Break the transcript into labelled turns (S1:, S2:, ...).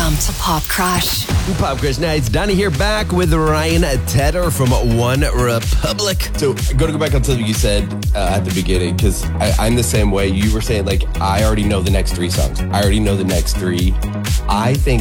S1: Welcome to Pop Crush.
S2: Pop Crush Nights. Donnie here, back with Ryan Tedder from One Republic.
S3: So, go back on something you said at the beginning, because I'm the same way. You were saying, like, I already know the next 3 songs. I already know the next 3. I think